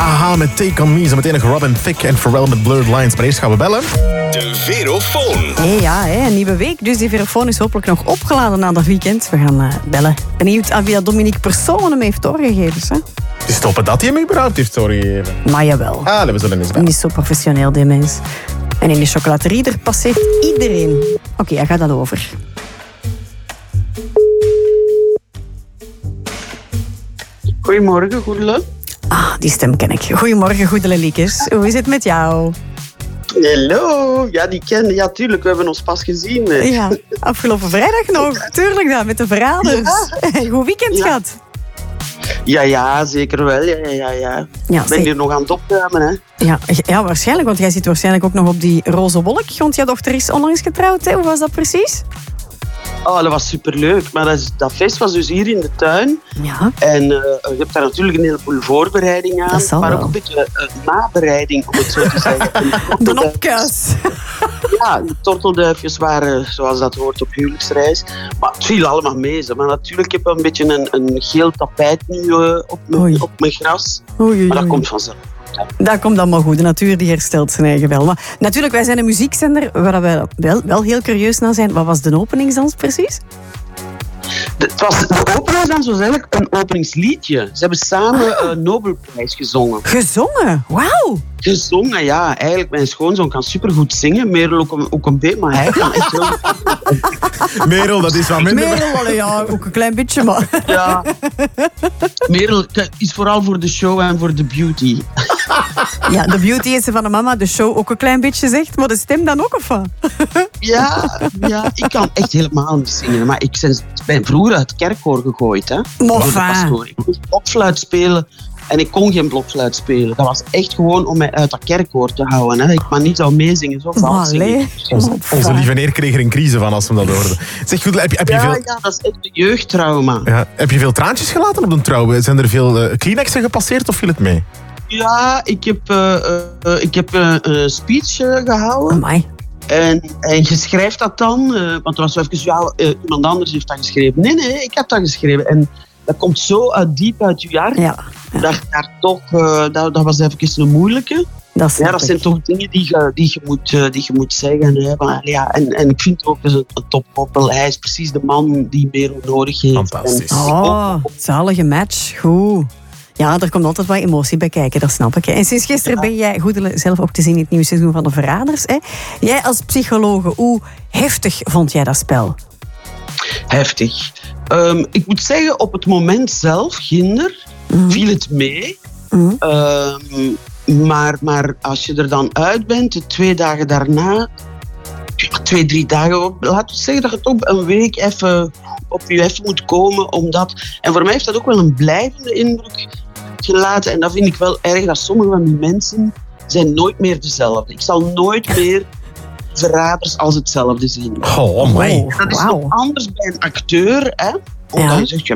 Aha met Take On Me. Zo meteen nog Robin Thicke en Pharrell met Blurred Lines. Maar eerst gaan we bellen. De Verofoon. Een nieuwe week. Dus die Verofoon is hopelijk nog opgeladen na dat weekend. We gaan bellen. Benieuwd aan wie dat Dominique persoonlijk hem heeft doorgegeven. Hè? Het is toppen dat hij hem überhaupt heeft doorgegeven. Maar jawel. We zullen eens bellen. Niet zo professioneel, die mens. En in de chocolaterie, er passeert iedereen. Oké, hij gaat dat over. Goedemorgen, Goedele. Die stem ken ik. Goedemorgen, Goedele Liekes. Hoe is het met jou? Hallo. Ja, die ken. Ja, tuurlijk. We hebben ons pas gezien. Ja, afgelopen vrijdag nog. Tuurlijk dan, met de verraders. Ja. Goed weekend gehad. Ja, zeker wel. Ja. Ik ben hier nog aan het opruimen, hè. Ja, waarschijnlijk. Want jij zit waarschijnlijk ook nog op die roze wolk. Want jouw dochter is onlangs getrouwd. Hè? Hoe was dat precies? Oh, dat was superleuk. Maar dat feest was dus hier in de tuin. Ja. En je hebt daar natuurlijk een heleboel voorbereiding aan. Dat zal maar wel. ook een beetje nabereiding, om het zo te zeggen. De opkuis. Ja, de tortelduifjes waren, zoals dat hoort, op huwelijksreis. Maar het viel allemaal mee. Zo. Maar natuurlijk heb ik een beetje een geel tapijt nu op mijn gras. Oei. Maar dat komt vanzelf. Dat komt allemaal goed. De natuur die herstelt zijn eigen wel. Maar natuurlijk, wij zijn een muziekzender waar we wel heel curieus naar zijn. Wat was de openingsdans precies? De openingsdans was eigenlijk een openingsliedje. Ze hebben samen een Nobelprijs gezongen. Gezongen? Wauw! Gezongen, ja. Eigenlijk, mijn schoonzoon kan supergoed zingen. Merel ook een beetje, maar hij kan echt heel goed. Merel, dat is wel minder. Merel, ja, ook een klein beetje, maar... Ja. Merel is vooral voor de show en voor de beauty. Ja, de beauty is van de mama, de show ook een klein beetje zegt, maar de stem dan ook of wat? Ja, ik kan echt helemaal niet zingen. Maar ik ben vroeger uit het kerkkoor gegooid, hè. Door de pastoor. Ik moest blokfluit spelen en ik kon geen blokfluit spelen. Dat was echt gewoon om mij uit dat kerkkoor te houden, hè. Ik maar niet zou meezingen, zo vals zingen. Onze lieve neer kreeg er een crisis van als we dat hoorden. Zeg goed, heb je veel... Ja, dat is echt een jeugdtrauma. Ja, heb je veel traantjes gelaten op de trouw? Zijn er veel Kleenexen gepasseerd of viel het mee? Ja, ik heb een speech gehouden. Amai. En je schrijft dat dan, want er was even, iemand anders heeft dat geschreven. Nee, ik heb dat geschreven. En dat komt zo diep uit je jaar. Ja. Dat was even een moeilijke. Dat zijn toch dingen die je moet zeggen. Hè. Maar, ja, en ik vind ook een topkoppel. Hij is precies de man die Merel nodig heeft. Fantastisch. Zalige match. Goed. Ja, er komt altijd wat emotie bij kijken, dat snap ik. En sinds gisteren ben jij, Goedele, zelf ook te zien in het nieuwe seizoen van De Verraders. Hè? Jij als psychologe, hoe heftig vond jij dat spel? Heftig. Ik moet zeggen, op het moment zelf, ginder, viel het mee. Maar als je er dan uit bent, de 2 dagen daarna... 2-3 dagen, laten we zeggen dat het ook een week even op je moet komen. En voor mij heeft dat ook wel een blijvende indruk gelaten. En dat vind ik wel erg, dat sommige van die mensen zijn nooit meer dezelfde. Ik zal nooit meer Verraders als hetzelfde zien. Oh my. Dat is nog anders bij een acteur, hè? Omdat je zegt,